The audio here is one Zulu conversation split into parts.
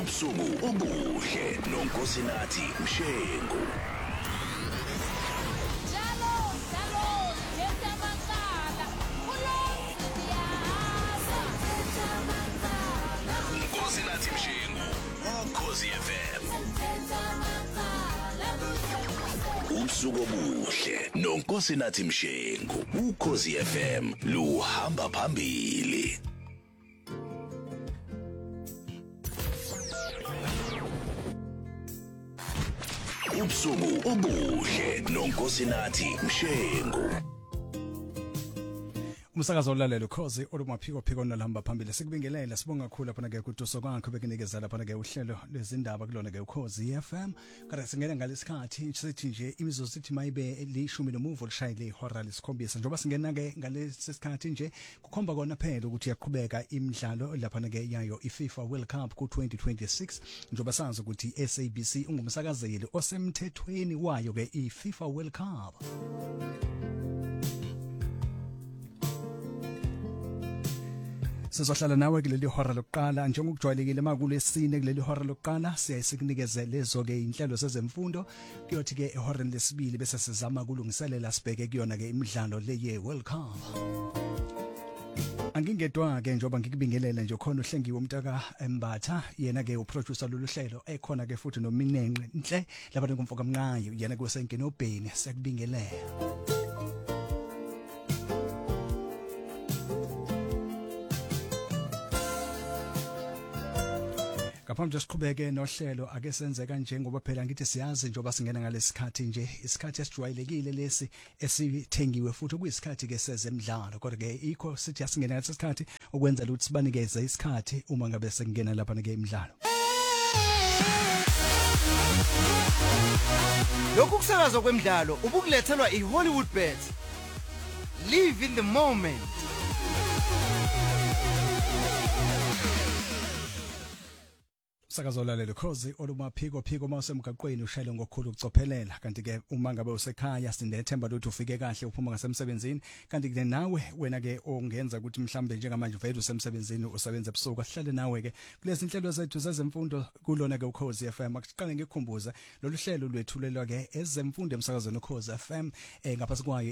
Ubusuku obuhle nonkosinathi Mshengu. Nkosinathi Mshengu, Ukhozi FM. Ubusuku obuhle nonkosinathi Mshengu, Ukhozi FM luhamba phambili. Ubusuku obuhle nonkosinathi Mshengu. Umsakazo olalelo Ukhozi olumaphiko nalahamba phambili sikubingelela sibonga kakhulu lapha ke kuduso kwakho bekinikeza lapha ke uhlelo lwezindaba kulona ke Ukhozi FM kada singena ngalesikhathi sithi nje imizuzu sithi mayibe lishumi nomuvo lishayile ihora lesikhombisa njengoba singena ke ngalesi sikhathi nje kukhomba kona phela ukuthi yaqhubeka imidlalo lapha ke yayo iFIFA World Cup ku2026 njengoba sazi ukuthi SABC ungumsakazeli osemthethweni wayo ke iFIFA World Cup. Sizohlala nawe kuleli hora lokuqala njengokujwayelekile makulesine kuleli hora lokuqala siyasikunikeze lezo ke inhlelo zezemfundo kuyothi ke ehoreni lesibili bese sizama kulungiselela sibheke kuyona ke imidlalo leye World Cup. Angingedwa ke njoba ngikubingelela nje khona uhlengiwe umntaka Embatha yena ke uproducer lolu hlelo ekhona ke futhi noMinenqe Nhle lapha ngomfoka Mnqayi yena kusenkene obheni siyakubingelela. Ngaphambi nje siqhubeke nohlelo ake senze kanje ngoba phela ngithi siyazi njoba singena ngalesikhathi nje isikhathi esijwayelekile lesi esithengiwe futhi kuyisikhathi ke sezemidlalo kodwa ke ikho sithi asingena ngalesikhathi ukwenza ukuthi sibanikeze isikhathi uma ngabe sengena lapha ke imidlalo. Lokhu kusakaza kwemidlalo ubukulethelwa iHollywood Bet. Live in the moment. Sakazo lalelo Ukhozi olumaphiko mawusemgaqweni ushayele ngokukhulu ukucophelela kanti ke uma ngabe usekhaya sindethemba ukuthi ufike kahle uphuma ngasemsebenzini kanti ke nawe wena ke ongenza ukuthi mhlambe njengamanje uvele usemsebenzini usebenza ebusuku ahlale nawe ke kulezi inhlelo zethu zezemfundo kulona ke Ukhozi FM akuqale ngikhumbuza lolu hlelo lwethulelwa ke ezemfundo emsakazweni Ukhozi FM ngaphasi kwayo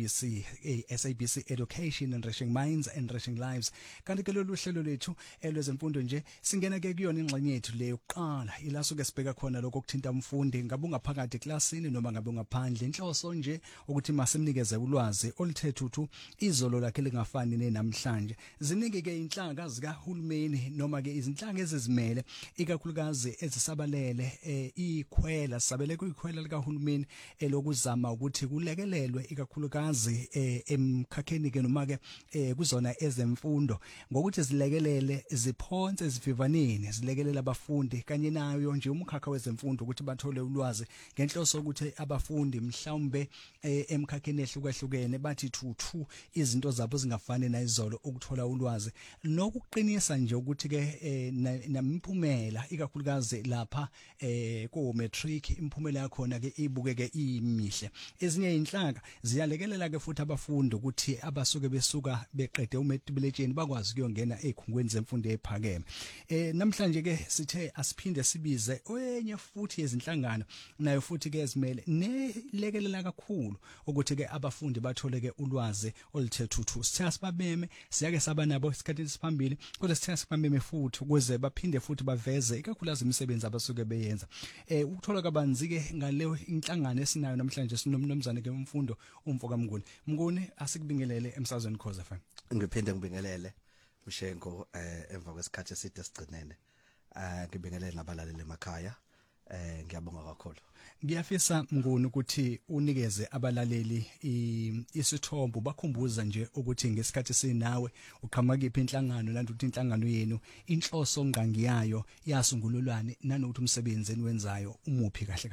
SABC Education Enriching Minds Enriching Lives kanti ke lolu hlelo lethu lwezemfundo nje singena ke kuyona ingxenye yethu le yokuqala ilasuke sibheka khona lokho okuthinta umfundi ngabe ungaphakathi eklasini noma ngabe ungaphandle inhloso nje ukuthi masimnikeze ulwazi oluthe thuthu izolo lakhe lingafani nenamhlanje ziningi ke inhlaka zikahulumeni noma ke izinhlaka ezizimele ikakhulukazi ezisabalele ikhwela sabele kuyikhwela likahulumeni elokuzama ukuthi kulekelelwe ikakhulukazi emkhakheni ke noma ke kuzona ezemfundo ngokuthi zilekelele ziphonse zivivaneni zilekelela abafundi kanye nayo nje umkhakha wezemfundo ukuthi bathole ulwazi ngenhloso ukuthi abafundi mhlawumbe emkhakheni ehlukahlukene bathi thuthu izinto zabo zingafani nayizolo ukuthola ulwazi nokuqinisa nje ukuthi ke namiphumela ikakhulukazi lapha ko matric imphumela yakhona ke ibukeke imihle ezinye inhlaka ziyalekelela ke futhi abafundi ukuthi abasuke besuka beqede umatriculation bakwazi kuyongena ezikhungweni zemfundo ephakeme namhlanje ke sithe asiphinde sibize oyenye futhi ezinhlangano nayo futhi ke ezimele nelekelela kakhulu ukuthi ke abafundi bathole ke ulwazi oluthe thuthu sithe asibabeme siyake saba nabo isikhathi esiphambili kodwa sithe asibabeme futhi ukuze baphinde futhi baveze ikakhulukazi imisebenzi abasuke beyenza ukuthola kabanzi ke ngaleyo inhlangano esinayo namhlanje sinomnomzane ke umfundo umfoka Mnguni asikubingelele emsazweni Ukhozi FM Ngiphinde ngibingelele Mshengo emva kwesikhathi eside sigcinene ngibingelele nabalaleli emakhaya ngiyabonga kakhulu ngiyafisa Mnguni ukuthi unikeze abalaleli isithombo bakhumbuza nje ukuthi ngesikhathi sinawe uqhamuka kiphi inhlangano nanti ukuthi inhlangano yenu inhloso ngqangi yayo yasungululwane nanokuthi umsebenzi eniwenzayo umuphi kahle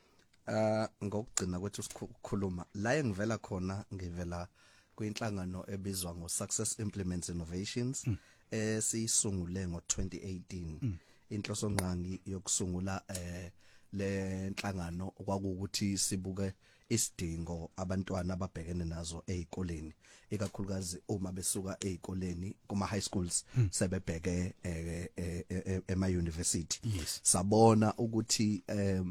kahle ngokugcina kwethu ukukhuluma la engivela khona ngivela kwinhlangano ebizwa ngo-Success Implements Innovations esiyisungule ngo-2018 inhloso ngqangi yokusungula lenhlangano kwakuukuthi sibuke isidingo abantwana ababhekene nazo ezikoleni ikakhulukazi uma besuka ezikoleni kuma high schools sebebheke ema university sabona ukuthi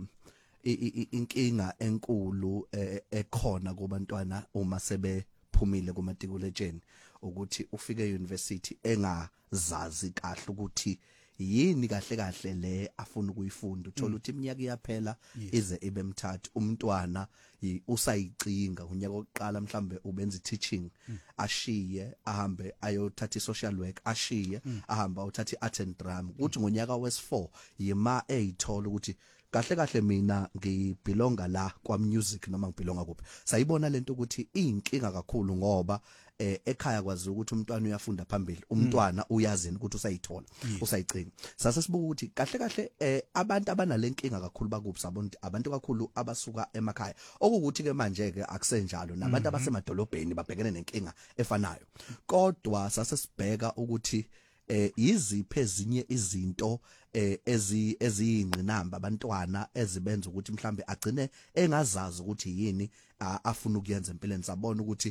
inkinga enkulu ekhona kubantwana uma sebephumile kumatikuletsheni ukuthi ufike euniversity engazazi kahle ukuthi yini kahle le afuna ukuyifunda uthola ukuthi iminyaka iyaphela ize ibe mthathu umntwana usayicinga unyaka oqala mhlambe ubenza teaching ashiye ahambe ayothatha social work ashiye ahamba uthatha art and drama ukuthi ngonyaka wes4 yima eyithola ukuthi kahle mina ngibelonga la kwa music noma ngibelonga kuphi sayibona lento ukuthi inkinga kakhulu ngoba ekhaya kwazi ukuthi umntwana uyafunda phambili umntwana uyazini ukuthi usayithola usayicinga sase sibuka ukuthi kahle abantu abanalenkinga kakhulu bakuphi sabona abantu kakhulu abasuka emakhaya okuthi ke manje ke akusenjalo nabantu abasemadolobheni babhekene nenkinga efanayo kodwa sase sibheka ukuthi iziphe ezinye izinto eziyingqinamba abantwana ezibenza ukuthi mhlambe agcine engazazi ukuthi yini afuna ukuyenza empilweni sabona ukuthi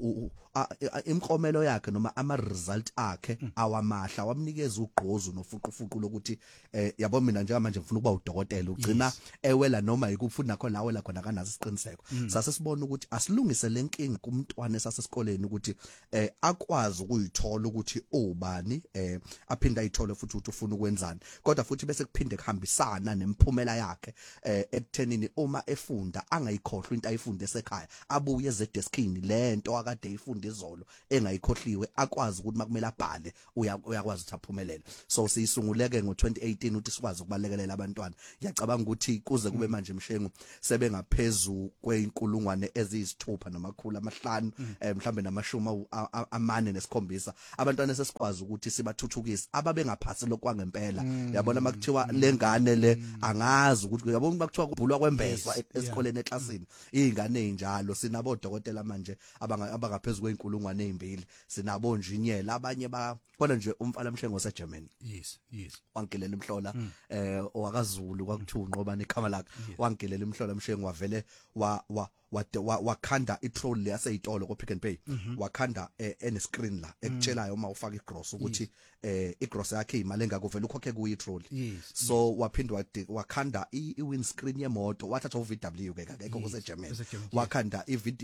imklomelo yakhe noma ama result akhe awamahla wamnikeza ugqozu nofuqufuqu lokuthi yabo mina njengamanje ngifuna ukuba udokotela ugcina ewela noma ikufunda khona awela khona kanazi isiqiniseko sase sibona ukuthi asilungise lenkinga kumntwana esasesikoleni ukuthi akwazi ukuyithola ukuthi ubani aphinda ayithole futhi ukuthi ufuna ukwenzani kodwa futhi bese kuphinde kuhambisana nemphumela yakhe ekuthenini uma efunda angayikhohlwa into ayifunde esekhaya abuye ezedeskini lento akade eyifunda izolo engayikhohliwe akwazi ukuthi makumele abhale uyakwazi ukuthi aphumelele so siyisunguleke ngo2018 ukuthi sikwazi ukubalekelela abantwana ngiyacabanga ukuthi kuze kube manje Mshengu sebengaphezulu kweinkulungwane eziyisithupha namakhulu amahlanu mhlambe namashumi amane nesikhombisa abantwana sesikwazi ukuthi sibathuthukise ababengaphasi lokwangempela yabona makuthiwa lengane le angazi ukuthi yabona makuthiwa kubhulwa kwembeswa esikoleni eklasini izingane ezinjalo sinabo dokotela manje abangaphezulu kweinkulungwane ezimbili sinabo injinyela abanye bona nje umfana Mshengu oseGermany yes wangigelela imhlola owakaZulu kwakuthiwa unqobani ikhama lakhe wangigelela imhlola Mshengu wavele wakhanda itroll le yaseyitolo ko Pick n Pay wakhanda ene screen la ekutshelayo uma ufaka igross ukuthi igross yakhe imali engakuvela ukhokhe ku itroll so waphindwa wakhanda iwin screen yemoto wathatha uVW ke akekho kuseGermany wakhanda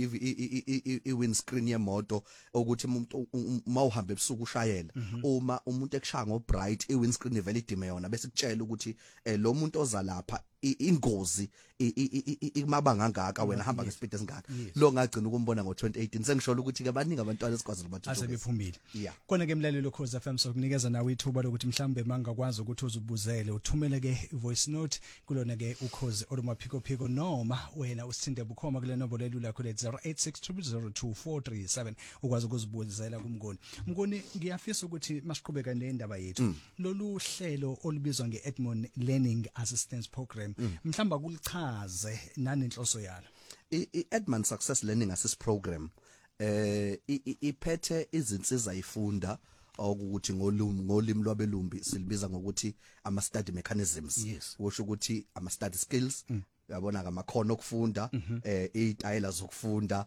iwin screen yemoto ukuthi umuntu mawuhamba ebusuku ushayela uma umuntu ekushaya ngobright iwin screen ivele idime yona bese kutshela ukuthi lo muntu oza lapha ingozi imabanga ngaka wena hamba ngespeed esingaka lo ngagcina ukumbona ngo2018 sengishola ukuthi ke baningi abantwana esikwazi ukubathuthukisa asebephumile kona ke mlalelo Khosi FM sokunikeza nawe ithuba lokuthi mhlambe mangakwazi ukuthi uzubuzele uthumele ke voice note kulona ke ukhozi olumaphiko noma wena usithinde bukhoma kule nombolo elula kho 0860022437 ukwazi ukuzibuzela kumngoni ngiyafisa ukuthi masiqhubeka nendaba yethu lolu hlelo olubizwa ngeEdmond Learning Assistance Program mhlamba kulichaze nanenhloso yalo iEdmond Success Learning Assist Program iphethe izinsiza ifunda ukuthi ngolimi lwabelumbi silibiza ngokuthi ama study mechanisms kusho ukuthi ama study skills yabona ngamakhono okufunda izitayela zokufunda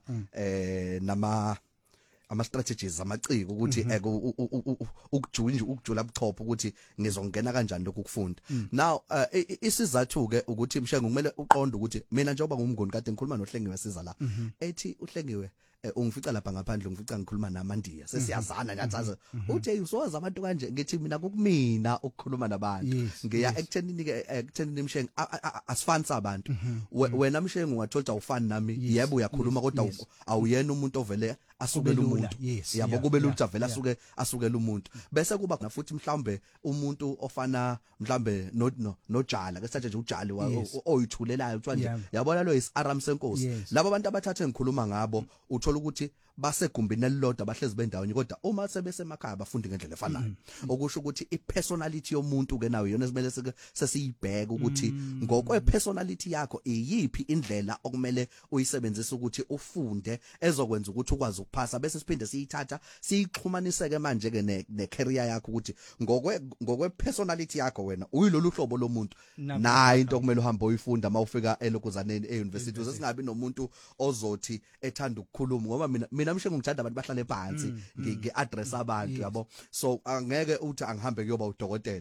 ama strategies amaciko ukuthi ukujula buchopho ukuthi ngizongena kanjani lokhu kufunda now isizathu ke ukuthi Mshengu kumele uqonde ukuthi mina njengoba ngumngoni kade ngikhuluma noHlengiwe siza la ethi uHlengiwe ungifica lapha ngaphandle ngifica ngikhuluma namandiya sesiyazana nyazazi uthi usoza abantu kanje ngithi mina kukumina ukukhuluma nabantu ngiya ekuthenini Mshengu asifanisa abantu wena Mshengu ungathola ufani nami yebo uyakhuluma kodwa awuyena umuntu ovele asukela umuntu yabo kube lutha vela asukela umuntu bese kuba khona futhi mhlambe umuntu ofana mhlambe noJala ke sathi nje uJali oyithulelayo kuthiwa nje yabona lo is Aram Senkosi labo abantu abathathe ngikhuluma ngabo uthola ukuthi basegumbini elilodwa bahlezi bendaweni kodwa uma sebesemakhaya bafundi ngendlela efanayo okusho ukuthi ipersonality yomuntu ke nayo iyona esimele sesiyibheka ukuthi ngokwe personality yakho iyiphi indlela okumele uyisebenzise ukuthi ufunde ezokwenza ukuthi ukwazi ukuphasa bese siphinde siyithatha siyixhumaniseke manje ke ne career yakho ukuthi ngokwe personality yakho wena uyilolu hlobo lomuntu nayo into okumele uhambe uyifunda mawufika elokuzaneni euniversity sesingabi nomuntu ozothi ethanda ukukhuluma ngoba mina mshengo ngithanda abantu bahlale phansi ngiaddress abantu yabo so angeke uthi angihambe kuyoba udokotela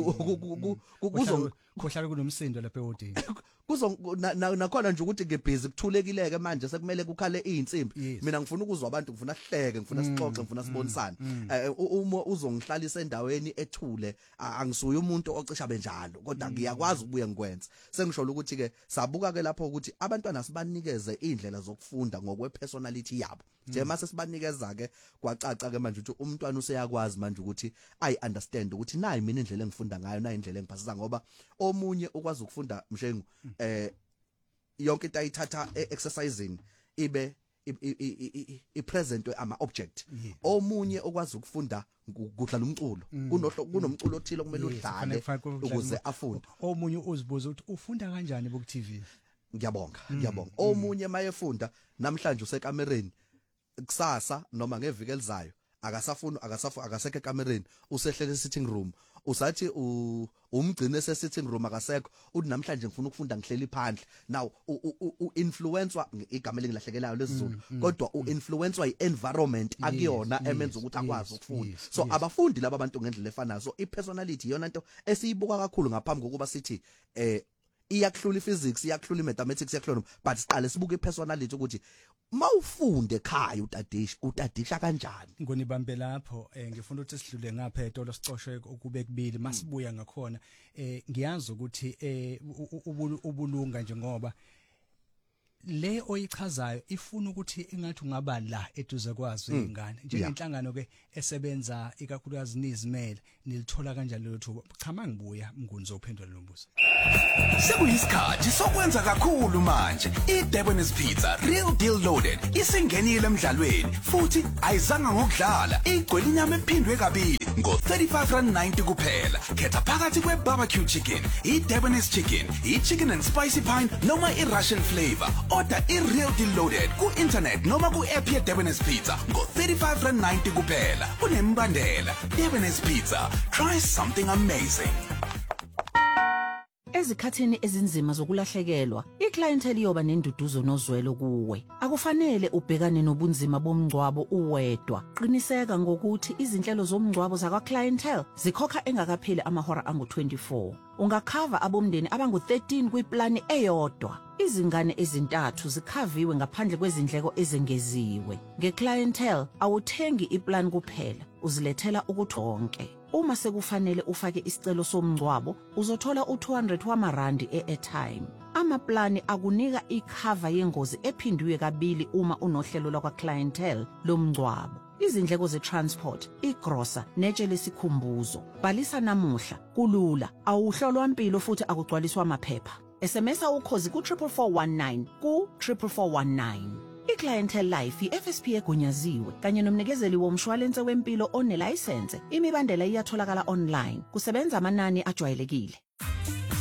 kuzohlala kunomsindo lapha ehodini nakhona nje ukuthi ngebhizi kuthulekileke manje sekumele kukhale izinsimbi mina ngifuna ukuzwa abantu ngifuna sihleke ngifuna sixoxe ngifuna sibonisane uma uzongihlalisa endaweni ethule angisuye umuntu ocisha benjalo kodwa ngiyakwazi ukubuye ngikwenza sengisholo ukuthi ke sabuka ke lapho ukuthi abantwana sibanikeze indlela zokufunda ngokwe personality yabo nje mase sibanikeza ke kwacaca ke manje ukuthi umntwana useyakwazi manje ukuthi I understand ukuthi nayi mina indlela engifunda ngayo nayi indlela engiphasisa ngoba omunye ukwazi ukufunda mshengu yonke into ayithatha exercising ibe ipresent ama object omunye okwazi ukufunda kudlala umculo kunomculo othile okumele udlale ukuze afunde omunye uzibuza ukuthi ufunda kanjani ku TV ngiyabonga omunye mayefunda namhlanje usekamereni kusasa noma ngeviki elizayo akasekho ekamereni usehlele sitting room usathi umgcine sitting room akasekho uthi namhlanje ngifuna ukufunda ngihleli phandle now uinfluencewa igama lengilahlekelayo lesizulu kodwa uinfluencewa ienvironment akuyona emenza ukuthi akwazi ukufunda so abafundi laba abantu ngendlela efanayo so ipersonality iyona into esiyibuka kakhulu ngaphambi kokuba sithi iyakuhlula physics iyakuhlula mathematics iyakuhlula but siqale sibuke ipersonality ukuthi mawufunde ekhaya utadisha kanjani ngonibambe lapho ngifuna ukuthi sidlule ngapha etolo sicoshe ukube kubili masibuya ngakhona ngiyazi ukuthi ubulunga nje ngoba le oyichazayo ifuna ukuthi engathi ungaba la eduze kwazi izingane njengenhlangano ke esebenza ikakhulukazi nizimele nilithola kanjani lelo thuba cha mangibuya Mnguni uphendula lo mbuzo sekuyisikhathi sokwenza kakhulu manje iDebon's Pizza real deal loaded isingenile emidlalweni futhi ayizanga ngokudlala igcwele inyama ephindwe kabili ngo$35.90 kuphela khetha phakathi kwe-barbecue chicken iDebon's chicken i-chicken and spicy pine noma i-Russian flavor order i-real deal loaded ku-internet noma ku-app ye-Debon's Pizza ngo$35.90 kuphela kunembandela Debon's Pizza try something amazing. Ezikhathini ezinzima zokulahlekelwa, iclientele iyoba nenduduzo nozwelo kuwe. Akufanele ubhekane nobunzima bomngcwabo uwedwa. Qiniseka ngokuthi izinhlelo zomngcwabo zakwa clientele zikhokha engakapheli amahora angu-24. Ungakhava abomndeni abangu-13 kwiplani eyodwa. Izingane ezintathu zikhaviwe ngaphandle kwezindleko ezengeziwe. Ngeclientele awuthengi iplan kuphela, uzilethela ukuthonke. Uma sekufanele ufake isicelo somngcwabo, uzothola u200 wamarandi e-airtime. Amaplani akunika ikhava yengozi ephindwe kabili uma unohlelo lwakwa clientele lomngcwabo. Izindleko ze-transport, igrosa, netshe lesikhumbuzo. Bhalisa namuhla, kulula, awuhlolwa impilo futhi akugcwaliswa amaphepha. SMSa ukhozi ku-44419 ku-44419. iClientele Life i-FSP egunyaziwe kanye nomnikezeli womshwalense wempilo onelayisense. Imibandela iyatholakala online. Kusebenza amanani ajwayelekile.